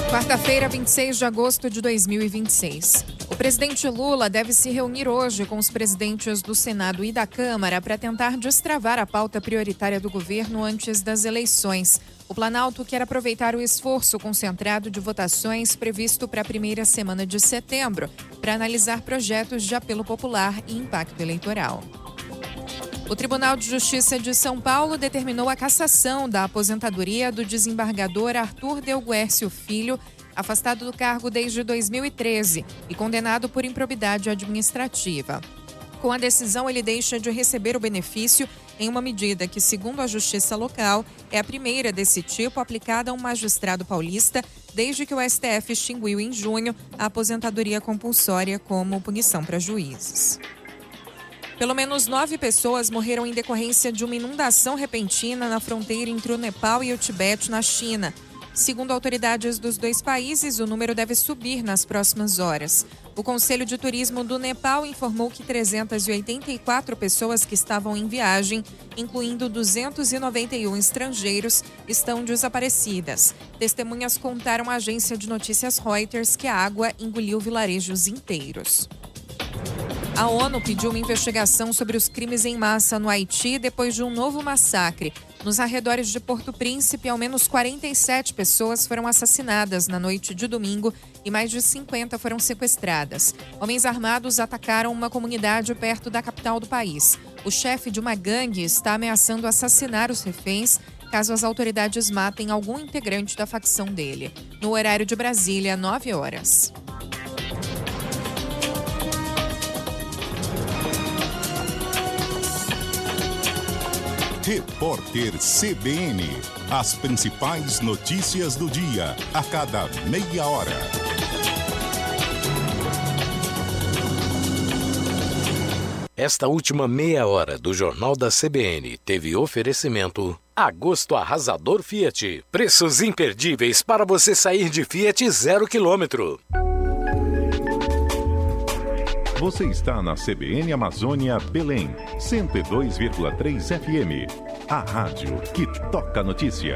Quarta-feira, 26 de agosto de 2026. O presidente Lula deve se reunir hoje com os presidentes do Senado e da Câmara para tentar destravar a pauta prioritária do governo antes das eleições. O Planalto quer aproveitar o esforço concentrado de votações previsto para a primeira semana de setembro para analisar projetos de apelo popular e impacto eleitoral. O Tribunal de Justiça de São Paulo determinou a cassação da aposentadoria do desembargador Arthur Delguércio Filho, afastado do cargo desde 2013 e condenado por improbidade administrativa. Com a decisão, ele deixa de receber o benefício em uma medida que, segundo a Justiça local, é a primeira desse tipo aplicada a um magistrado paulista desde que o STF extinguiu em junho a aposentadoria compulsória como punição para juízes. Pelo menos 9 pessoas morreram em decorrência de uma inundação repentina na fronteira entre o Nepal e o Tibete, na China. Segundo autoridades dos dois países, o número deve subir nas próximas horas. O Conselho de Turismo do Nepal informou que 384 pessoas que estavam em viagem, incluindo 291 estrangeiros, estão desaparecidas. Testemunhas contaram à agência de notícias Reuters que a água engoliu vilarejos inteiros. A ONU pediu uma investigação sobre os crimes em massa no Haiti depois de um novo massacre. Nos arredores de Porto Príncipe, ao menos 47 pessoas foram assassinadas na noite de domingo e mais de 50 foram sequestradas. Homens armados atacaram uma comunidade perto da capital do país. O chefe de uma gangue está ameaçando assassinar os reféns caso as autoridades matem algum integrante da facção dele. No horário de Brasília, 9 horas. Repórter CBN. As principais notícias do dia, a cada meia hora. Esta última meia hora do Jornal da CBN teve oferecimento Agosto Arrasador Fiat. Preços imperdíveis para você sair de Fiat 0 km. Você está na CBN Amazônia Belém, 102,3 FM. A rádio que toca notícia.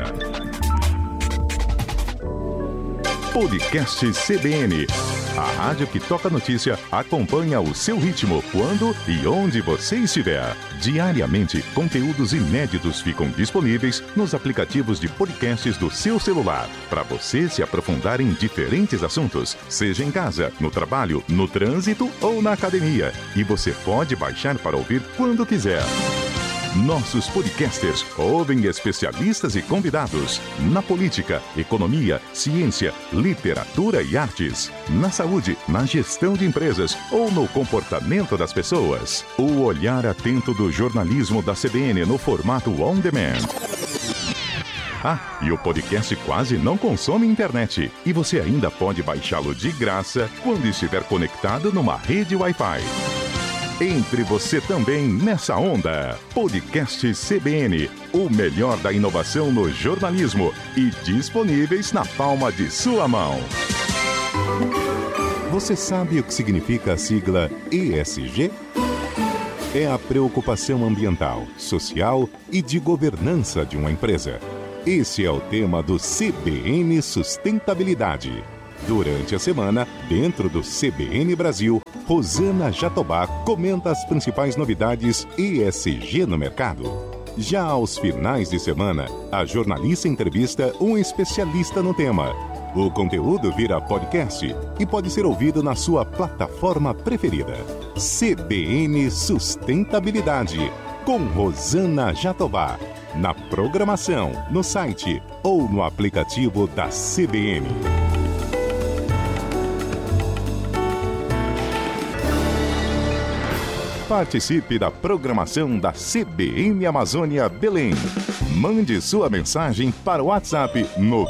Podcast CBN. A rádio que toca notícia acompanha o seu ritmo, quando e onde você estiver. Diariamente, conteúdos inéditos ficam disponíveis nos aplicativos de podcasts do seu celular, para você se aprofundar em diferentes assuntos, seja em casa, no trabalho, no trânsito ou na academia. E você pode baixar para ouvir quando quiser. Nossos podcasters ouvem especialistas e convidados na política, economia, ciência, literatura e artes, na saúde, na gestão de empresas ou no comportamento das pessoas. O olhar atento do jornalismo da CBN no formato on demand. Ah, e o podcast quase não consome internet. E você ainda pode baixá-lo de graça quando estiver conectado numa rede Wi-Fi. Entre você também nessa onda. Podcast CBN, o melhor da inovação no jornalismo e disponíveis na palma de sua mão. Você sabe o que significa a sigla ESG? É a preocupação ambiental, social e de governança de uma empresa. Esse é o tema do CBN Sustentabilidade. Durante a semana, dentro do CBN Brasil, Rosana Jatobá comenta as principais novidades ESG no mercado. Já aos finais de semana, a jornalista entrevista um especialista no tema. O conteúdo vira podcast e pode ser ouvido na sua plataforma preferida. CBN Sustentabilidade, com Rosana Jatobá. Na programação, no site ou no aplicativo da CBN. Participe da programação da CBN Amazônia Belém. Mande sua mensagem para o WhatsApp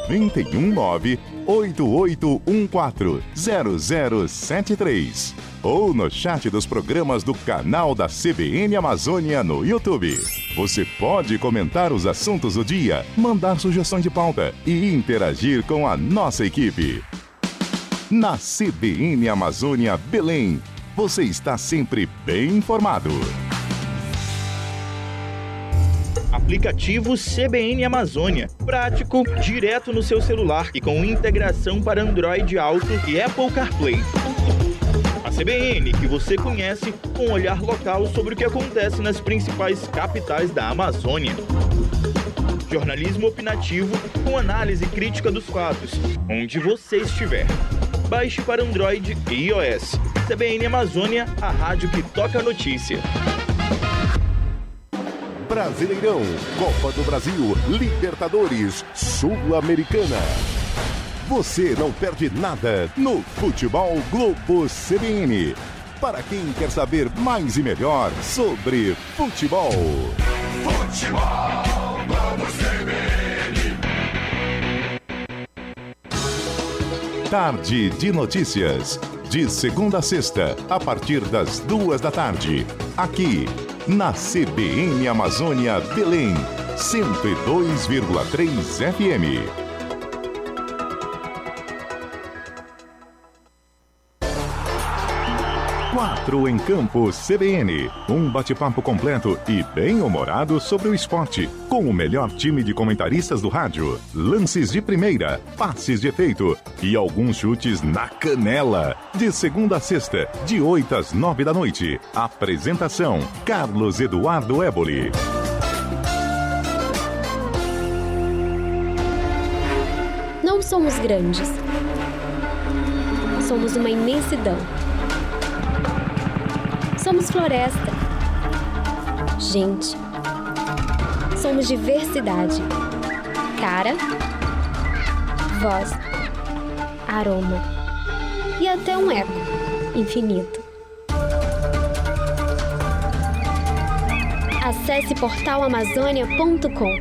919-8814-0073 ou no chat dos programas do canal da CBN Amazônia no YouTube. Você pode comentar os assuntos do dia, mandar sugestões de pauta e interagir com a nossa equipe. Na CBN Amazônia Belém, você está sempre bem informado. A aplicativo CBN Amazônia. Prático, direto no seu celular e com integração para Android Auto e Apple CarPlay. A CBN, que você conhece, com um olhar local sobre o que acontece nas principais capitais da Amazônia. Jornalismo opinativo com análise crítica dos fatos, onde você estiver. Baixe para Android e iOS. CBN Amazônia, a rádio que toca a notícia. Brasileirão, Copa do Brasil, Libertadores, Sul-Americana. Você não perde nada no Futebol Globo CBN. Para quem quer saber mais e melhor sobre futebol. Futebol Globo CBN. Tarde de notícias. De segunda a sexta, a partir das 14h, aqui na CBN Amazônia Belém, 102,3 FM. Quatro em Campo CBN, um bate-papo completo e bem-humorado sobre o esporte, com o melhor time de comentaristas do rádio, lances de primeira, passes de efeito e alguns chutes na canela. De segunda a sexta, de 8 às 9 da noite. Apresentação, Carlos Eduardo Éboli. Não somos grandes. Somos uma imensidão. Somos floresta. Gente. Somos diversidade. Cara, voz, aroma e até um eco infinito. Acesse portalamazônia.com.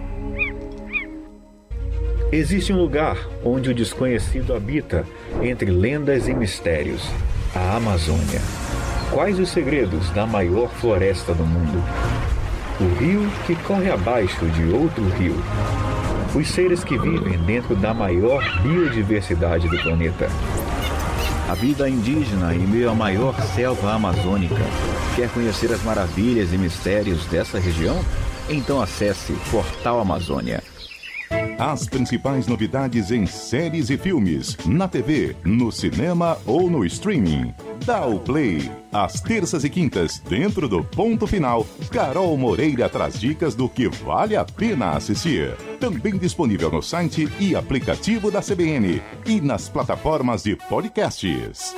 Existe um lugar onde o desconhecido habita entre lendas e mistérios. A Amazônia. Quais os segredos da maior floresta do mundo? O rio que corre abaixo de outro rio. Os seres que vivem dentro da maior biodiversidade do planeta. A vida indígena em meio à maior selva amazônica. Quer conhecer as maravilhas e mistérios dessa região? Então acesse Portal Amazônia. As principais novidades em séries e filmes, na TV, no cinema ou no streaming. Dá o play. Às terças e quintas, dentro do Ponto Final, Carol Moreira traz dicas do que vale a pena assistir. Também disponível no site e aplicativo da CBN e nas plataformas de podcasts.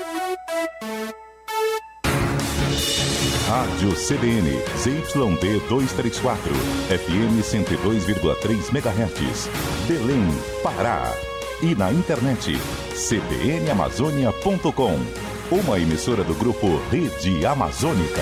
Rádio CBN, ZYD 234, FM 102,3 MHz, Belém, Pará. E na internet, cbnamazônia.com, uma emissora do grupo Rede Amazônica.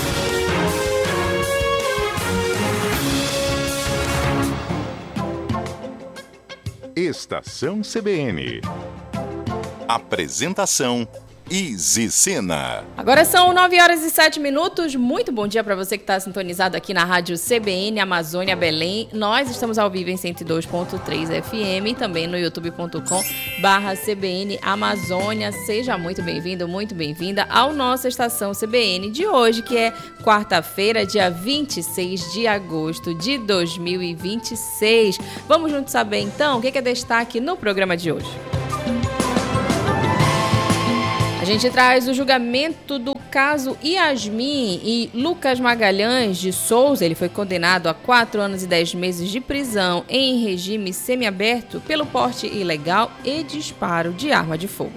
Estação CBN. Apresentação Izzy Sena. Agora são 9h07. Muito bom dia para você que está sintonizado aqui na rádio CBN Amazônia Belém. Nós estamos ao vivo em 102.3 FM e também no youtube.com/CBN Amazônia. Seja muito bem-vindo, muito bem-vinda ao nossa Estação CBN de hoje, que é quarta-feira, dia 26 de agosto de 2026. Vamos juntos saber então o que é destaque no programa de hoje. A gente traz o julgamento do caso Yasmin e Lucas Magalhães de Souza. Ele foi condenado a 4 anos e 10 meses de prisão em regime semiaberto pelo porte ilegal e disparo de arma de fogo.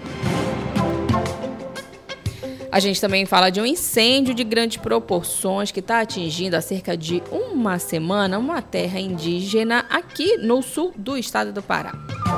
A gente também fala de um incêndio de grandes proporções que está atingindo há cerca de uma semana uma terra indígena aqui no sul do estado do Pará.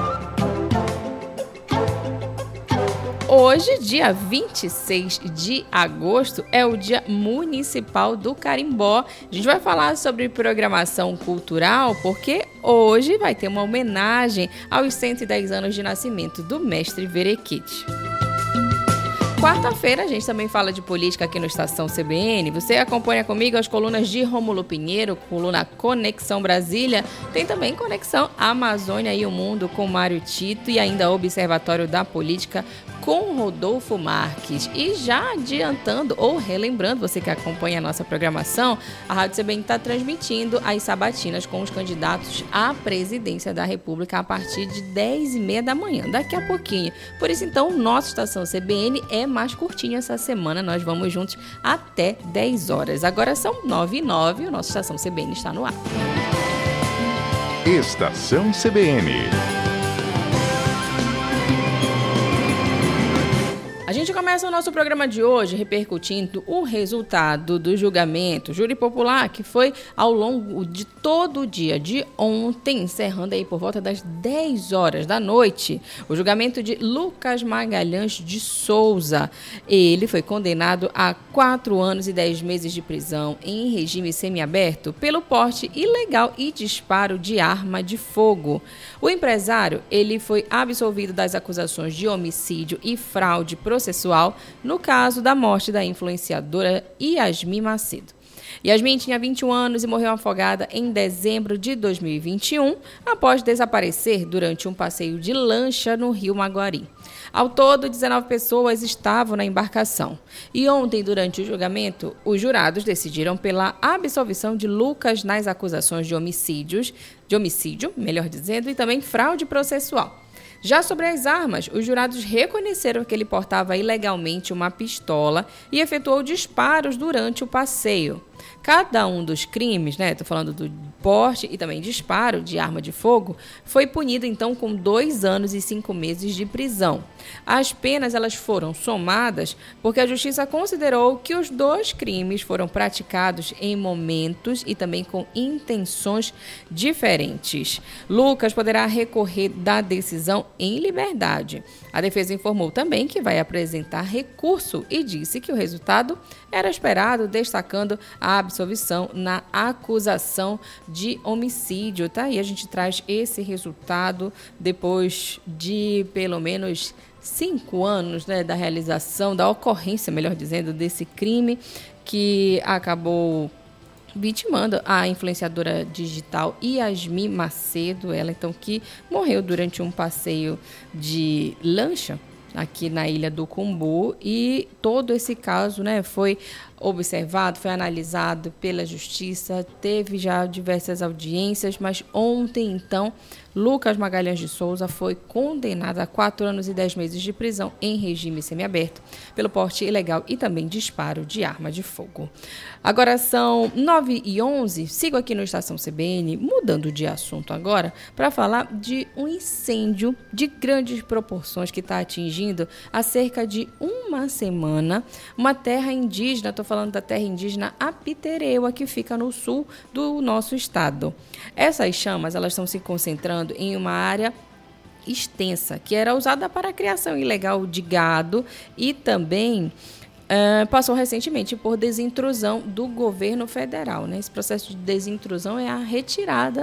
Hoje, dia 26 de agosto, é o Dia Municipal do Carimbó. A gente vai falar sobre programação cultural, porque hoje vai ter uma homenagem aos 110 anos de nascimento do mestre Verequite. quarta-feira a gente também fala de política aqui no Estação CBN. Você acompanha comigo as colunas de Rômulo Pinheiro, coluna Conexão Brasília. Tem também Conexão Amazônia e o Mundo com Mário Tito e ainda Observatório da Política com Rodolfo Marques. E já adiantando ou relembrando, você que acompanha a nossa programação, a Rádio CBN está transmitindo as sabatinas com os candidatos à presidência da República a partir de 10h30 da manhã, daqui a pouquinho. Por isso, então, o nosso Estação CBN é mais curtinho essa semana. Nós vamos juntos até 10 horas. Agora são 9h09 e o nosso Estação CBN está no ar. Estação CBN. A gente começa o nosso programa de hoje repercutindo o resultado do julgamento júri popular que foi ao longo de todo o dia de ontem, encerrando aí por volta das 10 horas da noite, o julgamento de Lucas Magalhães de Souza. Ele foi condenado a 4 anos e 10 meses de prisão em regime semiaberto pelo porte ilegal e disparo de arma de fogo. O empresário, ele foi absolvido das acusações de homicídio e fraude processual no caso da morte da influenciadora Yasmin Macedo. Yasmin tinha 21 anos e morreu afogada em dezembro de 2021, após desaparecer durante um passeio de lancha no Rio Maguari. Ao todo, 19 pessoas estavam na embarcação. E ontem, durante o julgamento, os jurados decidiram pela absolvição de Lucas nas acusações de homicídio, e também fraude processual. Já sobre as armas, os jurados reconheceram que ele portava ilegalmente uma pistola e efetuou disparos durante o passeio. Cada um dos crimes, estou falando do porte e também disparo de arma de fogo, foi punido então com 2 anos e 5 meses de prisão. As penas elas foram somadas porque a Justiça considerou que os 2 crimes foram praticados em momentos e também com intenções diferentes. Lucas poderá recorrer da decisão em liberdade. A defesa informou também que vai apresentar recurso e disse que o resultado era esperado, destacando a absolvição na acusação de homicídio. Tá aí, a gente traz esse resultado depois de pelo menos 5 anos da realização, da ocorrência, melhor dizendo, desse crime que acabou vitimando a influenciadora digital Yasmin Macedo, ela então que morreu durante um passeio de lancha aqui na Ilha do Cumbu, e todo esse caso foi observado, foi analisado pela Justiça, teve já diversas audiências, mas ontem, então, Lucas Magalhães de Souza foi condenado a 4 anos e 10 meses de prisão em regime semiaberto pelo porte ilegal e também disparo de arma de fogo. Agora são 9h11, sigo aqui no Estação CBN, mudando de assunto agora, para falar de um incêndio de grandes proporções que está atingindo há cerca de uma semana uma terra indígena, estou falando da terra indígena Apitereua, que fica no sul do nosso estado. Essas chamas elas estão se concentrando em uma área extensa, que era usada para a criação ilegal de gado e também passou recentemente por desintrusão do governo federal. Esse processo de desintrusão é a retirada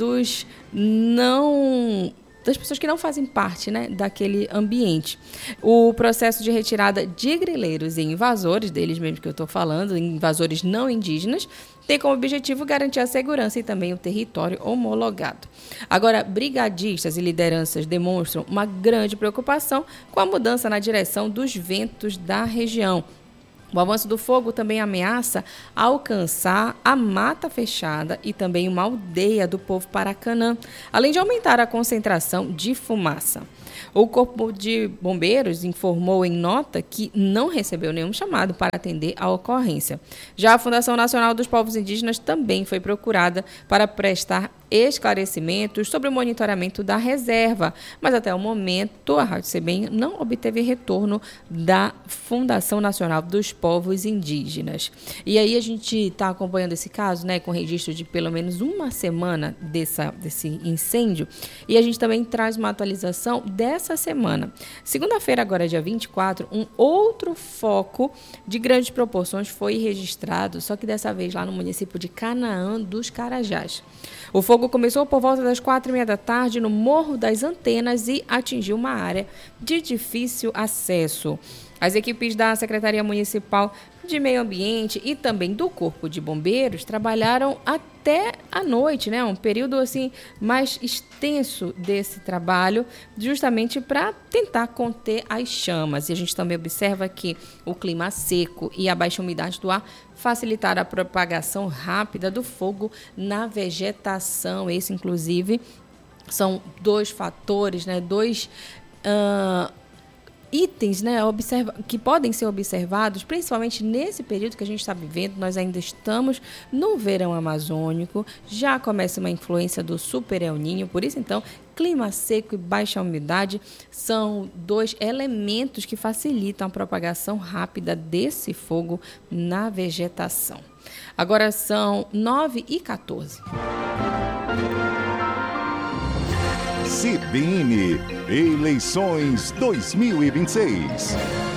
das pessoas que não fazem parte daquele ambiente. O processo de retirada de grileiros e invasores, deles mesmo que eu estou falando, invasores não indígenas, tem como objetivo garantir a segurança e também o território homologado. Agora, brigadistas e lideranças demonstram uma grande preocupação com a mudança na direção dos ventos da região. O avanço do fogo também ameaça alcançar a Mata Fechada e também uma aldeia do povo Paracanã, além de aumentar a concentração de fumaça. O Corpo de Bombeiros informou em nota que não recebeu nenhum chamado para atender a ocorrência. Já a Fundação Nacional dos Povos Indígenas também foi procurada para prestar esclarecimentos sobre o monitoramento da reserva, mas até o momento a Rádio CBN não obteve retorno da Fundação Nacional dos Povos Indígenas. E aí a gente está acompanhando esse caso, com registro de pelo menos uma semana desse incêndio, e a gente também traz uma atualização dessa semana. Segunda-feira, agora dia 24, um outro foco de grandes proporções foi registrado, só que dessa vez lá no município de Canaã dos Carajás. O fogo começou por volta das 4h30 da tarde no Morro das Antenas e atingiu uma área de difícil acesso. As equipes da Secretaria Municipal de Meio Ambiente e também do Corpo de Bombeiros trabalharam até a noite, né? Um período assim mais extenso desse trabalho, justamente para tentar conter as chamas. E a gente também observa que o clima seco e a baixa umidade do ar facilitaram a propagação rápida do fogo na vegetação. Esse, inclusive, são dois fatores, né? Dois itens, né, que podem ser observados, principalmente nesse período que a gente está vivendo. Nós ainda estamos no verão amazônico, já começa uma influência do Super El Niño, por isso, então, clima seco e baixa umidade são dois elementos que facilitam a propagação rápida desse fogo na vegetação. Agora são 9h14. CBN Eleições 2026.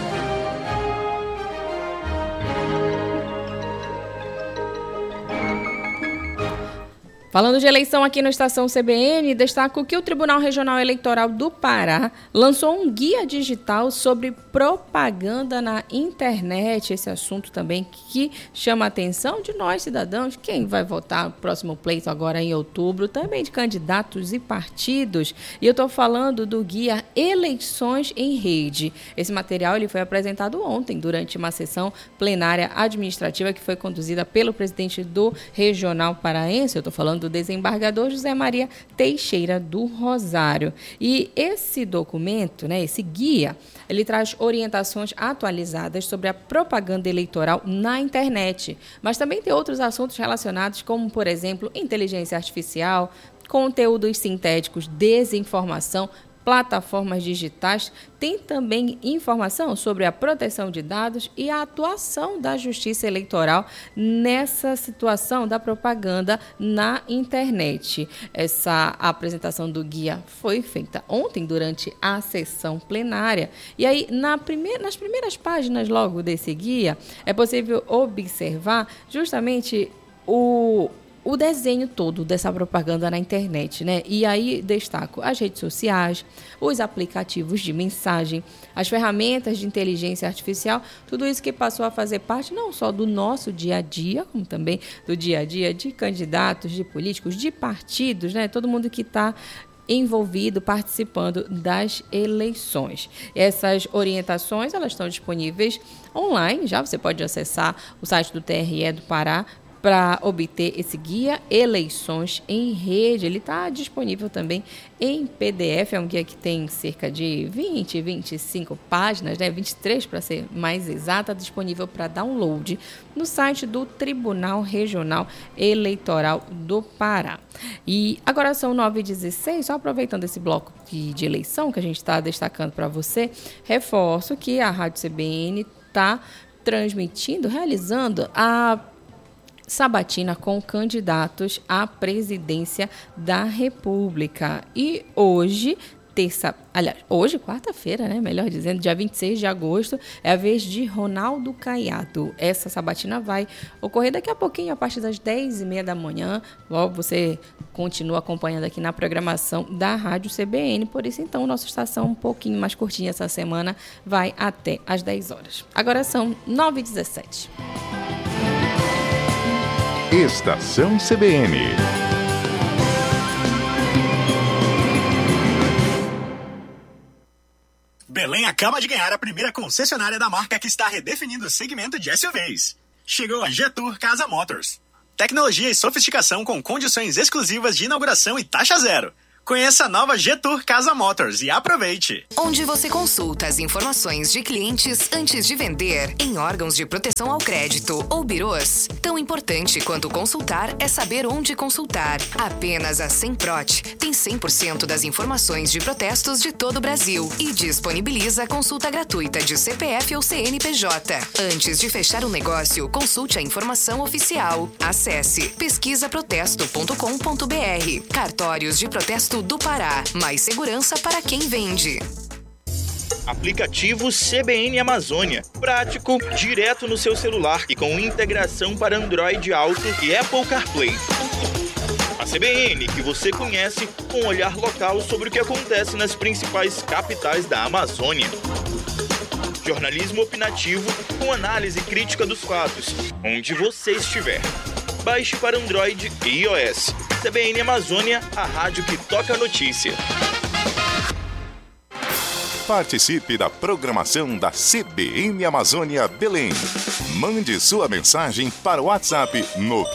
Falando de eleição aqui no Estação CBN, destaco que o Tribunal Regional Eleitoral do Pará lançou um guia digital sobre propaganda na internet. Esse assunto também que chama a atenção de nós, cidadãos, quem vai votar no próximo pleito agora em outubro, também de candidatos e partidos. E eu estou falando do guia Eleições em Rede. Esse material ele foi apresentado ontem durante uma sessão plenária administrativa que foi conduzida pelo presidente do Regional Paraense. Eu estou falando do desembargador José Maria Teixeira do Rosário. E esse documento, né, esse guia, ele traz orientações atualizadas sobre a propaganda eleitoral na internet, mas também tem outros assuntos relacionados, como, por exemplo, inteligência artificial, conteúdos sintéticos, desinformação, plataformas digitais. Tem também informação sobre a proteção de dados e a atuação da Justiça Eleitoral nessa situação da propaganda na internet. Essa apresentação do guia foi feita ontem durante a sessão plenária. E aí, nas primeiras páginas logo desse guia, é possível observar justamente o desenho todo dessa propaganda na internet, né? E aí destaco as redes sociais, os aplicativos de mensagem, as ferramentas de inteligência artificial, tudo isso que passou a fazer parte não só do nosso dia a dia, como também do dia a dia de candidatos, de políticos, de partidos, né? Todo mundo que está envolvido, participando das eleições. Essas orientações, elas estão disponíveis online, já você pode acessar o site do TRE do Pará para obter esse guia Eleições em Rede. Ele está disponível também em PDF, é um guia que tem cerca de 25 páginas, né? 23 para ser mais exata, disponível para download no site do Tribunal Regional Eleitoral do Pará. E agora são 9h16, só aproveitando esse bloco de eleição que a gente está destacando para você, reforço que a Rádio CBN está realizando a sabatina com candidatos à presidência da República. E hoje, quarta-feira, né? Melhor dizendo, dia 26 de agosto, é a vez de Ronaldo Caiado. Essa sabatina vai ocorrer daqui a pouquinho, a partir das 10h30 da manhã. Logo você continua acompanhando aqui na programação da Rádio CBN. Por isso, então, nossa estação um pouquinho mais curtinha essa semana vai até às 10 horas. Agora são 9h17. Estação CBN. Belém acaba de ganhar a primeira concessionária da marca que está redefinindo o segmento de SUVs. Chegou a Jetour Casa Motors. Tecnologia e sofisticação com condições exclusivas de inauguração e taxa zero. Conheça a nova Jetour Casa Motors e aproveite! Onde você consulta as informações de clientes antes de vender em órgãos de proteção ao crédito ou birôs. Tão importante quanto consultar é saber onde consultar. Apenas a Semprot tem 100% das informações de protestos de todo o Brasil e disponibiliza consulta gratuita de CPF ou CNPJ. Antes de fechar um negócio, consulte a informação oficial. Acesse pesquisaprotesto.com.br. Cartórios de protesto do Pará. Mais segurança para quem vende. Aplicativo CBN Amazônia. Prático, direto no seu celular e com integração para Android Auto e Apple CarPlay. A CBN que você conhece com um olhar local sobre o que acontece nas principais capitais da Amazônia. Jornalismo opinativo com análise crítica dos fatos, onde você estiver. Baixe para Android e iOS. CBN Amazônia, a rádio que toca a notícia. Participe da programação da CBN Amazônia Belém. Mande sua mensagem para o WhatsApp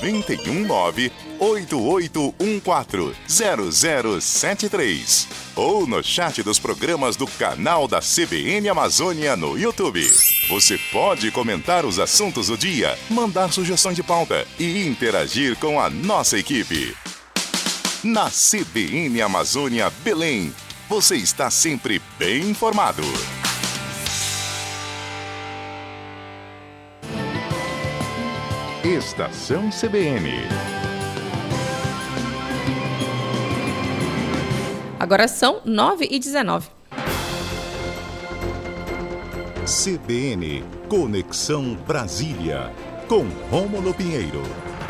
919-8814-0073 ou no chat dos programas do canal da CBN Amazônia no YouTube. Você pode comentar os assuntos do dia, mandar sugestões de pauta e interagir com a nossa equipe. Na CBN Amazônia Belém, você está sempre bem informado. Estação CBN. Agora são 9h19. CBN Conexão Brasília, com Rômulo Pinheiro.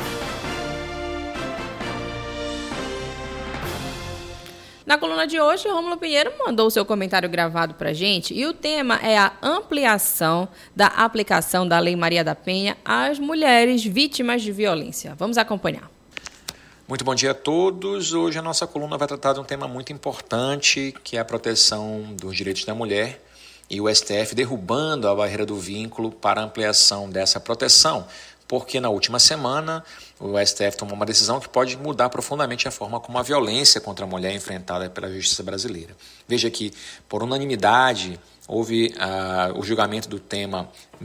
Na coluna de hoje, Rômulo Pinheiro mandou o seu comentário gravado para a gente e o tema é a ampliação da aplicação da Lei Maria da Penha às mulheres vítimas de violência. Vamos acompanhar. Muito bom dia a todos. Hoje a nossa coluna vai tratar de um tema muito importante, que é a proteção dos direitos da mulher e o STF derrubando a barreira do vínculo para a ampliação dessa proteção, porque na última semana o STF tomou uma decisão que pode mudar profundamente a forma como a violência contra a mulher é enfrentada pela justiça brasileira. Veja que, por unanimidade, houve o julgamento do tema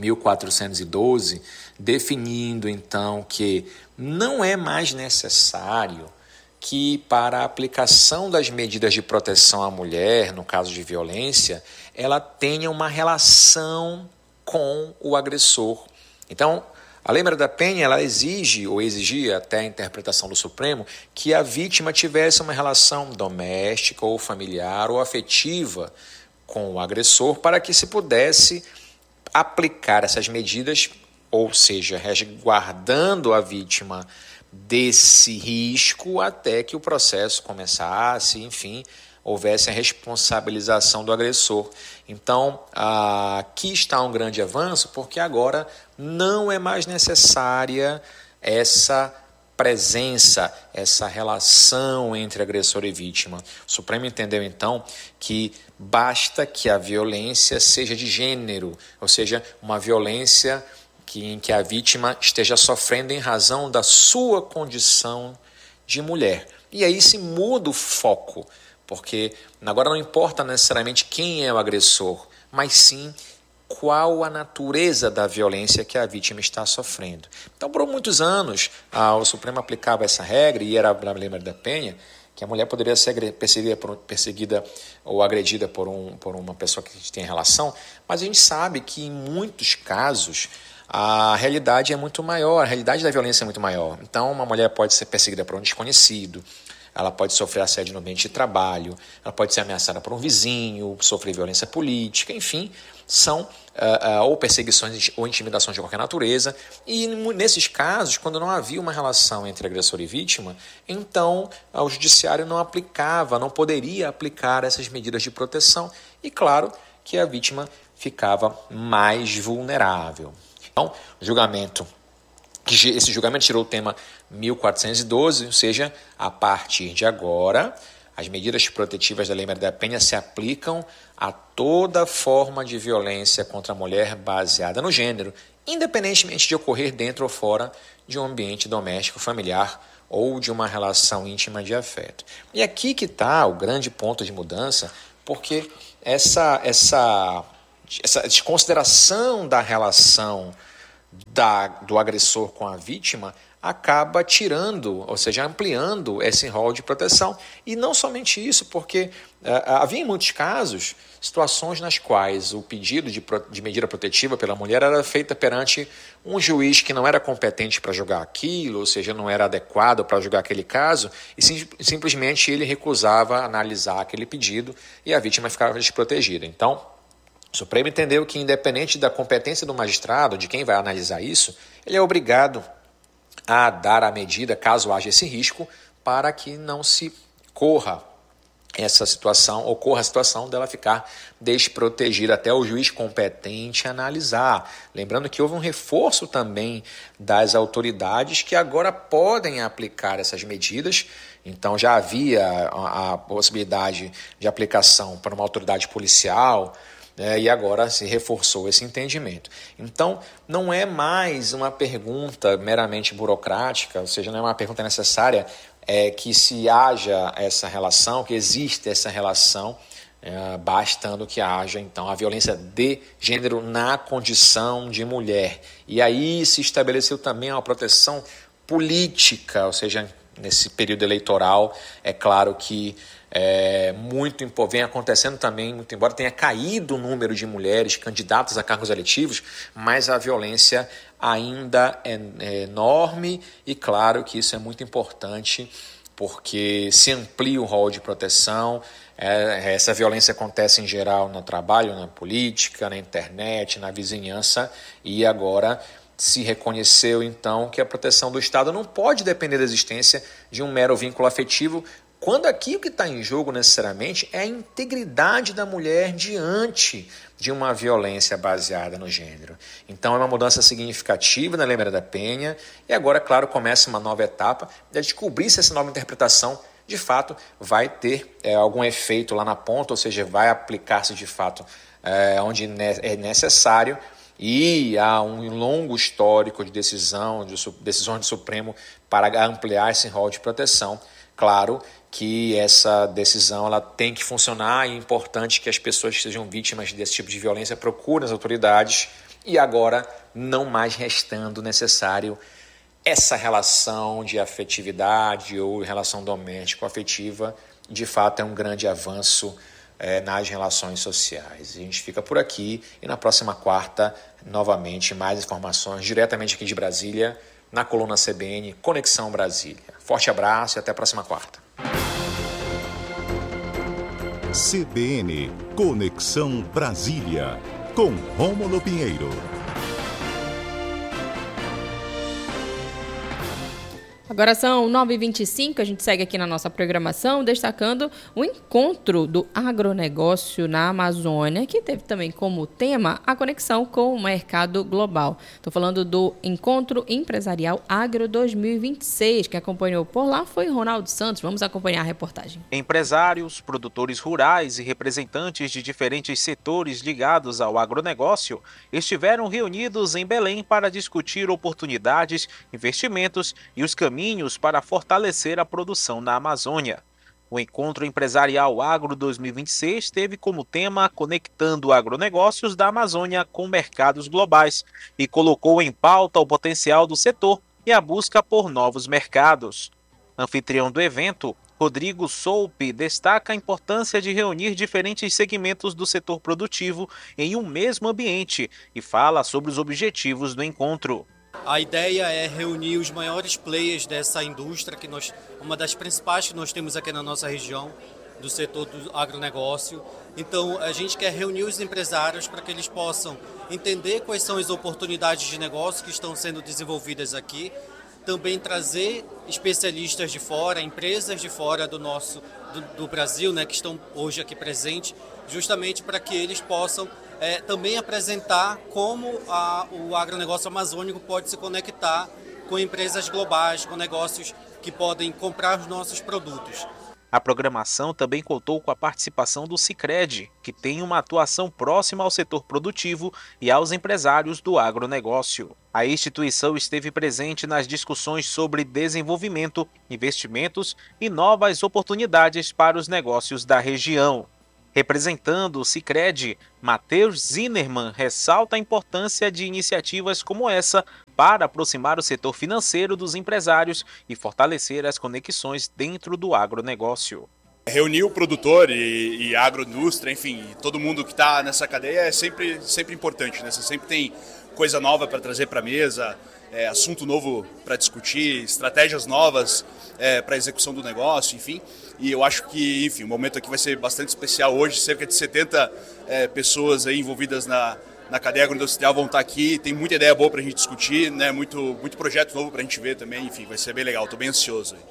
1412, definindo então que não é mais necessário que para a aplicação das medidas de proteção à mulher, no caso de violência, ela tenha uma relação com o agressor. Então, a Lei Maria da Penha, ela exige, ou exigia até a interpretação do Supremo, que a vítima tivesse uma relação doméstica ou familiar ou afetiva com o agressor para que se pudesse aplicar essas medidas, ou seja, resguardando a vítima desse risco até que o processo começasse, enfim, houvesse a responsabilização do agressor. Então, aqui está um grande avanço, porque agora não é mais necessária essa presença, essa relação entre agressor e vítima. O Supremo entendeu, então, que basta que a violência seja de gênero, ou seja, uma violência em que a vítima esteja sofrendo em razão da sua condição de mulher. E aí se muda o foco, porque agora não importa necessariamente quem é o agressor, mas sim qual a natureza da violência que a vítima está sofrendo. Então, por muitos anos, o Supremo aplicava essa regra, e era a Lei Maria da Penha, que a mulher poderia ser perseguida ou agredida por uma pessoa que tem relação, mas a gente sabe que em muitos casos a realidade é muito maior, a realidade da violência é muito maior. Então, uma mulher pode ser perseguida por um desconhecido, ela pode sofrer assédio no ambiente de trabalho, ela pode ser ameaçada por um vizinho, sofrer violência política, enfim, são ou perseguições ou intimidações de qualquer natureza. E nesses casos, quando não havia uma relação entre agressor e vítima, então o judiciário não poderia aplicar essas medidas de proteção e, claro, que a vítima ficava mais vulnerável. Então, esse julgamento tirou o tema 1412, ou seja, a partir de agora, as medidas protetivas da Lei Maria da Penha se aplicam a toda forma de violência contra a mulher baseada no gênero, independentemente de ocorrer dentro ou fora de um ambiente doméstico, familiar ou de uma relação íntima de afeto. E aqui que está o grande ponto de mudança, porque essa desconsideração da relação do agressor com a vítima acaba tirando, ou seja, ampliando esse rol de proteção. E não somente isso, porque havia em muitos casos situações nas quais o pedido de medida protetiva pela mulher era feita perante um juiz que não era competente para julgar aquilo, ou seja, não era adequado para julgar aquele caso, e simplesmente ele recusava analisar aquele pedido e a vítima ficava desprotegida. Então, o Supremo entendeu que, independente da competência do magistrado, de quem vai analisar isso, ele é obrigado a dar a medida, caso haja esse risco, para que não se corra ocorra a situação dela ficar desprotegida até o juiz competente analisar. Lembrando que houve um reforço também das autoridades que agora podem aplicar essas medidas. Então já havia a possibilidade de aplicação para uma autoridade policial, e agora se reforçou esse entendimento. Então, não é mais uma pergunta meramente burocrática, ou seja, não é uma pergunta necessária que se haja essa relação, que existe essa relação, bastando que haja, então, a violência de gênero na condição de mulher. E aí se estabeleceu também uma proteção política, ou seja, nesse período eleitoral, é claro que vem acontecendo também, muito embora tenha caído o número de mulheres candidatas a cargos eletivos, mas a violência ainda é enorme e claro que isso é muito importante porque se amplia o rol de proteção. Essa violência acontece em geral no trabalho, na política, na internet, na vizinhança e agora se reconheceu então que a proteção do Estado não pode depender da existência de um mero vínculo afetivo, quando aqui o que está em jogo necessariamente é a integridade da mulher diante de uma violência baseada no gênero. Então é uma mudança significativa na Lei Maria da Penha e agora, claro, começa uma nova etapa de descobrir se essa nova interpretação de fato vai ter algum efeito lá na ponta, ou seja, vai aplicar-se de fato onde é necessário. E há um longo histórico de decisões do Supremo para ampliar esse rol de proteção. Claro que essa decisão ela tem que funcionar, e é importante que as pessoas que sejam vítimas desse tipo de violência procurem as autoridades e agora não mais restando necessário essa relação de afetividade ou relação doméstico-afetiva. De fato é um grande avanço nas relações sociais. A gente fica por aqui e na próxima quarta, novamente, mais informações diretamente aqui de Brasília, na coluna CBN Conexão Brasília. Forte abraço e até a próxima quarta. CBN Conexão Brasília, com Rômulo Pinheiro. Agora são 9h25, a gente segue aqui na nossa programação, destacando o encontro do agronegócio na Amazônia, que teve também como tema a conexão com o mercado global. Estou falando do Encontro Empresarial Agro 2026, que acompanhou por lá foi Ronaldo Santos. Vamos acompanhar a reportagem. Empresários, produtores rurais e representantes de diferentes setores ligados ao agronegócio estiveram reunidos em Belém para discutir oportunidades, investimentos e os caminhos para fortalecer a produção na Amazônia. O Encontro Empresarial Agro 2026 teve como tema Conectando Agronegócios da Amazônia com mercados globais e colocou em pauta o potencial do setor e a busca por novos mercados. Anfitrião do evento, Rodrigo Soupe destaca a importância de reunir diferentes segmentos do setor produtivo em um mesmo ambiente e fala sobre os objetivos do encontro. A ideia é reunir os maiores players dessa indústria, uma das principais que nós temos aqui na nossa região, do setor do agronegócio. Então, a gente quer reunir os empresários para que eles possam entender quais são as oportunidades de negócio que estão sendo desenvolvidas aqui, também trazer especialistas de fora, empresas de fora do Brasil, né, que estão hoje aqui presentes, justamente para que eles possam também apresentar como o agronegócio amazônico pode se conectar com empresas globais, com negócios que podem comprar os nossos produtos. A programação também contou com a participação do Sicredi, que tem uma atuação próxima ao setor produtivo e aos empresários do agronegócio. A instituição esteve presente nas discussões sobre desenvolvimento, investimentos e novas oportunidades para os negócios da região. Representando o Sicredi, Matheus Zinnerman ressalta a importância de iniciativas como essa para aproximar o setor financeiro dos empresários e fortalecer as conexões dentro do agronegócio. Reunir o produtor e a agroindústria, enfim, todo mundo que está nessa cadeia é sempre importante, né? Você sempre tem coisa nova para trazer para a mesa, assunto novo para discutir, estratégias novas para a execução do negócio, enfim. E eu acho que, enfim, o momento aqui vai ser bastante especial hoje. Cerca de 70 pessoas aí envolvidas na cadeia agroindustrial vão estar aqui. Tem muita ideia boa para a gente discutir, né? Muito projeto novo para a gente ver também. Enfim, vai ser bem legal. Estou bem ansioso aí.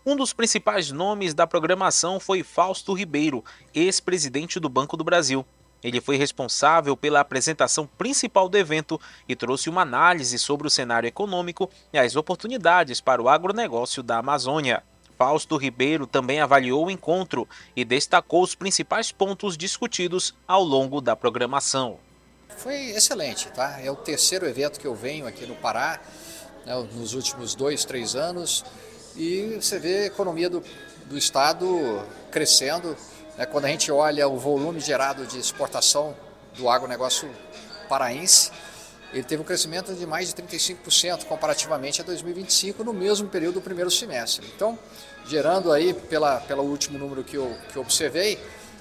Um dos principais nomes da programação foi Fausto Ribeiro, ex-presidente do Banco do Brasil. Ele foi responsável pela apresentação principal do evento e trouxe uma análise sobre o cenário econômico e as oportunidades para o agronegócio da Amazônia. Fausto Ribeiro também avaliou o encontro e destacou os principais pontos discutidos ao longo da programação. Foi excelente, tá? É o terceiro evento que eu venho aqui no Pará, né, nos últimos 2-3 anos, e você vê a economia do estado crescendo. Quando a gente olha o volume gerado de exportação do agronegócio paraense, ele teve um crescimento de mais de 35% comparativamente a 2025, no mesmo período do primeiro semestre. Então, gerando aí, pelo último número que eu observei,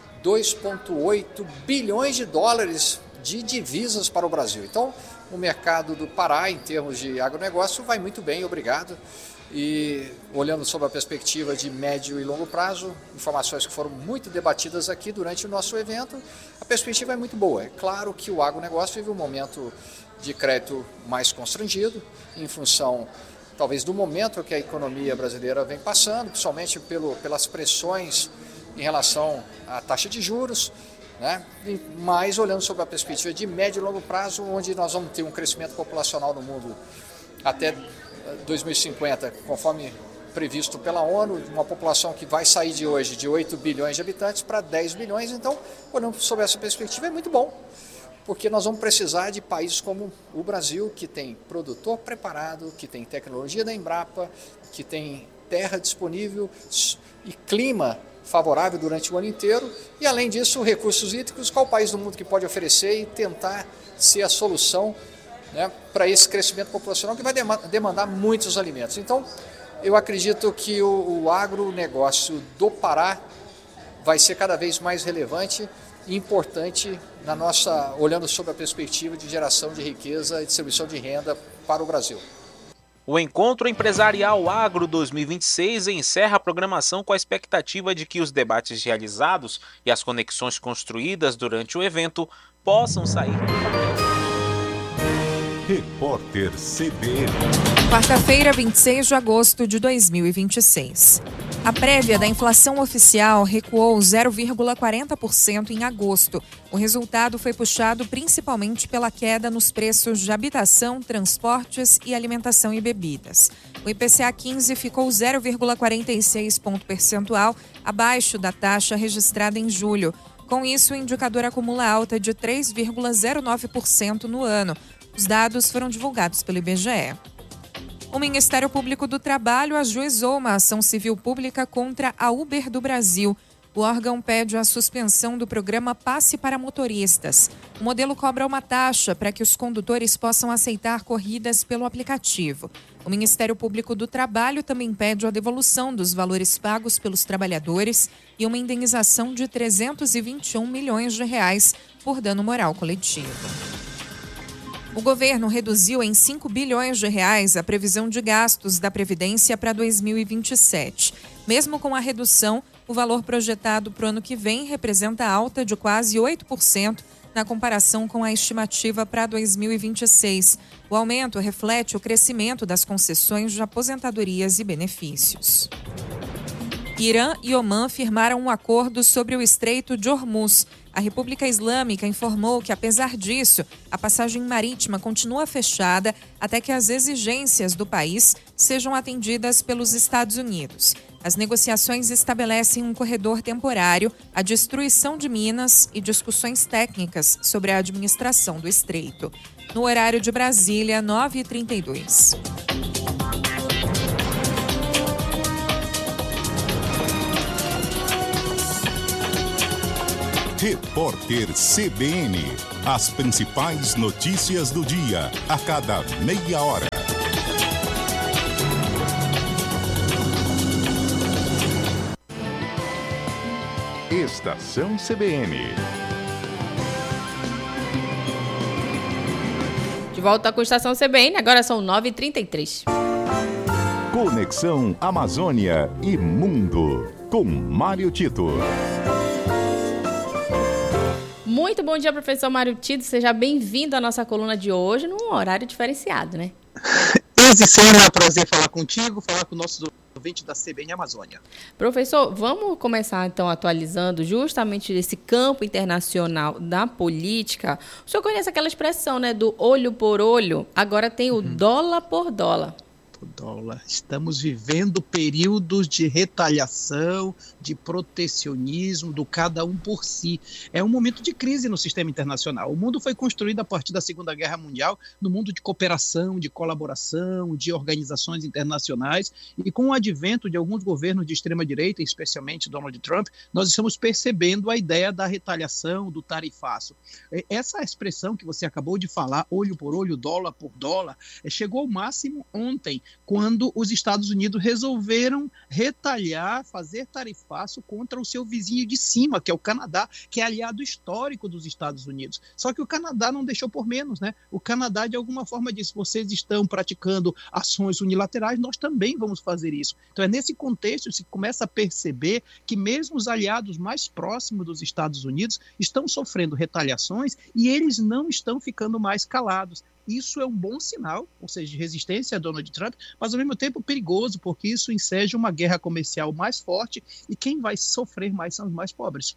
2,8 bilhões de dólares de divisas para o Brasil. Então, o mercado do Pará, em termos de agronegócio, vai muito bem, obrigado. E olhando sob a perspectiva de médio e longo prazo, informações que foram muito debatidas aqui durante o nosso evento, a perspectiva é muito boa. É claro que o agronegócio vive um momento de crédito mais constrangido, em função talvez do momento que a economia brasileira vem passando, principalmente pelas pressões em relação à taxa de juros, né? Mas olhando sob a perspectiva de médio e longo prazo, onde nós vamos ter um crescimento populacional no mundo até 2050, conforme previsto pela ONU, uma população que vai sair de hoje de 8 bilhões de habitantes para 10 bilhões, então, olhando sob essa perspectiva, é muito bom, porque nós vamos precisar de países como o Brasil, que tem produtor preparado, que tem tecnologia da Embrapa, que tem terra disponível e clima favorável durante o ano inteiro, e além disso, recursos hídricos. Qual país do mundo que pode oferecer e tentar ser a solução, né, para esse crescimento populacional que vai demandar muitos alimentos? Então, eu acredito que o agronegócio do Pará vai ser cada vez mais relevante e importante olhando sob a perspectiva de geração de riqueza e distribuição de renda para o Brasil. O Encontro Empresarial Agro 2026 encerra a programação com a expectativa de que os debates realizados e as conexões construídas durante o evento possam sair do papel. Repórter CBN. Quarta-feira, 26 de agosto de 2026. A prévia da inflação oficial recuou 0,40% em agosto. O resultado foi puxado principalmente pela queda nos preços de habitação, transportes e alimentação e bebidas. O IPCA 15 ficou 0,46 ponto percentual abaixo da taxa registrada em julho. Com isso, o indicador acumula alta de 3,09% no ano. Os dados foram divulgados pelo IBGE. O Ministério Público do Trabalho ajuizou uma ação civil pública contra a Uber do Brasil. O órgão pede a suspensão do programa Passe para Motoristas. O modelo cobra uma taxa para que os condutores possam aceitar corridas pelo aplicativo. O Ministério Público do Trabalho também pede a devolução dos valores pagos pelos trabalhadores e uma indenização de R$ 321 milhões por dano moral coletivo. O governo reduziu em 5 bilhões de reais a previsão de gastos da Previdência para 2027. Mesmo com a redução, o valor projetado para o ano que vem representa alta de quase 8% na comparação com a estimativa para 2026. O aumento reflete o crescimento das concessões de aposentadorias e benefícios. Irã e Omã firmaram um acordo sobre o Estreito de Hormuz. A República Islâmica informou que, apesar disso, a passagem marítima continua fechada até que as exigências do país sejam atendidas pelos Estados Unidos. As negociações estabelecem um corredor temporário, a destruição de minas e discussões técnicas sobre a administração do estreito. No horário de Brasília, 9h32. Repórter CBN. As principais notícias do dia, a cada meia hora. Estação CBN. De volta com a Estação CBN, agora são 9h33. Conexão Amazônia e Mundo, com Mário Tito. Muito bom dia, professor Mário Tito. Seja bem-vindo à nossa coluna de hoje, num horário diferenciado, né? Izzy, Sena, prazer falar contigo, falar com o nosso ouvinte da CBN Amazônia. Professor, vamos começar então atualizando justamente esse campo internacional da política. O senhor conhece aquela expressão, né, do olho por olho? Agora tem o dólar por dólar. Dólar. Estamos vivendo períodos de retaliação, de protecionismo, do cada um por si. É um momento de crise no sistema internacional. O mundo foi construído a partir da Segunda Guerra Mundial no mundo de cooperação, de colaboração, de organizações internacionais, e com o advento de alguns governos de extrema-direita, especialmente Donald Trump, nós estamos percebendo a ideia da retaliação, do tarifaço. Essa expressão que você acabou de falar, olho por olho, dólar por dólar, chegou ao máximo ontem, quando os Estados Unidos resolveram retalhar, fazer tarifaço contra o seu vizinho de cima, que é o Canadá, que é aliado histórico dos Estados Unidos. Só que o Canadá não deixou por menos, né? O Canadá, de alguma forma, disse: vocês estão praticando ações unilaterais, nós também vamos fazer isso. Então é nesse contexto que se começa a perceber que mesmo os aliados mais próximos dos Estados Unidos estão sofrendo retaliações e eles não estão ficando mais calados. Isso é um bom sinal, ou seja, de resistência a Donald Trump, mas ao mesmo tempo perigoso, porque isso enseja uma guerra comercial mais forte e quem vai sofrer mais são os mais pobres.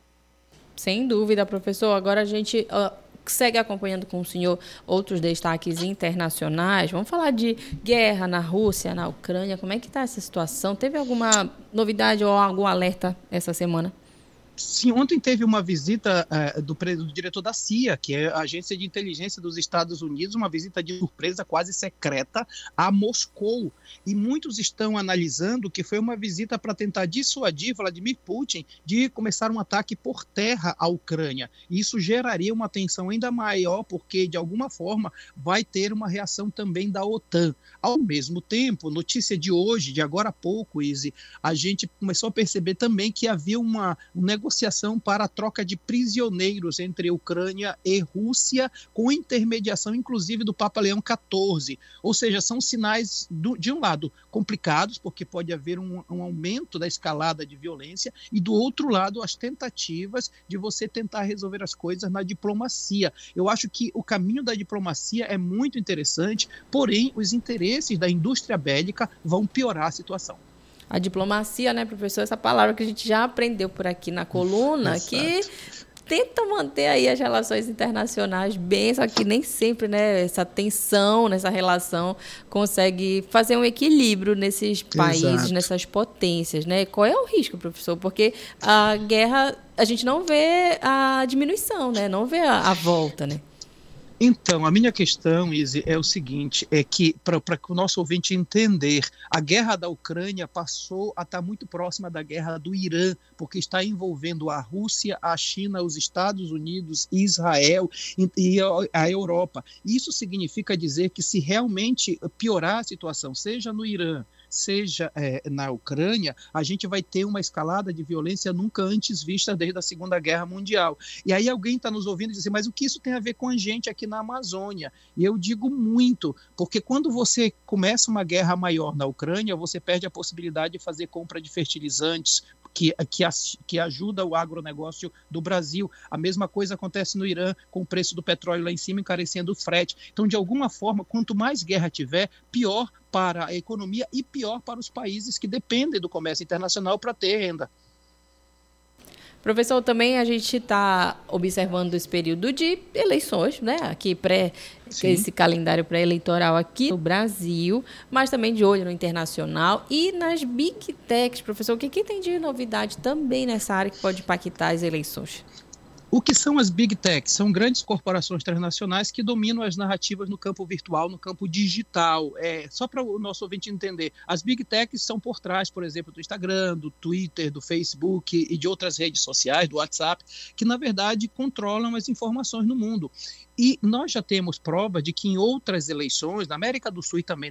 Sem dúvida, professor. Agora a gente segue acompanhando com o senhor outros destaques internacionais. Vamos falar de guerra na Rússia, na Ucrânia. Como é que está essa situação? Teve alguma novidade ou algum alerta essa semana? Sim, ontem teve uma visita do diretor da CIA, que é a Agência de Inteligência dos Estados Unidos, uma visita de surpresa quase secreta a Moscou. E muitos estão analisando que foi uma visita para tentar dissuadir Vladimir Putin de começar um ataque por terra à Ucrânia. E isso geraria uma tensão ainda maior, porque de alguma forma vai ter uma reação também da OTAN. Ao mesmo tempo, notícia de hoje, de agora a pouco, Izzy, a gente começou a perceber também que havia uma negociação para a troca de prisioneiros entre Ucrânia e Rússia, com intermediação inclusive do Papa Leão XIV. Ou seja, são sinais, de um lado, complicados, porque pode haver um aumento da escalada de violência, e do outro lado, as tentativas de você tentar resolver as coisas na diplomacia. Eu acho que o caminho da diplomacia é muito interessante, porém, os interesses da indústria bélica vão piorar a situação. A diplomacia, né, professor? Essa palavra que a gente já aprendeu por aqui na coluna, exato, que tenta manter aí as relações internacionais bem, só que nem sempre, né, essa tensão nessa relação consegue fazer um equilíbrio nesses países, exato, nessas potências, né? Qual é o risco, professor? Porque a guerra, a gente não vê a diminuição, né? Não vê a volta, né? Então, a minha questão, Izzy, é o seguinte, é que, para o nosso ouvinte entender, a guerra da Ucrânia passou a estar muito próxima da guerra do Irã, porque está envolvendo a Rússia, a China, os Estados Unidos, Israel e a Europa. Isso significa dizer que se realmente piorar a situação, seja no Irã, seja na Ucrânia, a gente vai ter uma escalada de violência nunca antes vista desde a Segunda Guerra Mundial. E aí alguém está nos ouvindo e dizer, mas o que isso tem a ver com a gente aqui na Amazônia? E eu digo muito, porque quando você começa uma guerra maior na Ucrânia, você perde a possibilidade de fazer compra de fertilizantes, que ajuda o agronegócio do Brasil. A mesma coisa acontece no Irã, com o preço do petróleo lá em cima, encarecendo o frete. Então, de alguma forma, quanto mais guerra tiver, pior para a economia e pior para os países que dependem do comércio internacional para ter renda. Professor, também a gente está observando esse período de eleições, né? Aqui esse calendário pré-eleitoral aqui no Brasil, mas também de olho no internacional e nas Big Techs. Professor, o que tem de novidade também nessa área que pode impactar as eleições? O que são as Big Techs? São grandes corporações transnacionais que dominam as narrativas no campo virtual, no campo digital. Só para o nosso ouvinte entender, as Big Techs são por trás, por exemplo, do Instagram, do Twitter, do Facebook e de outras redes sociais, do WhatsApp, que na verdade controlam as informações no mundo. E nós já temos prova de que em outras eleições, na América do Sul e também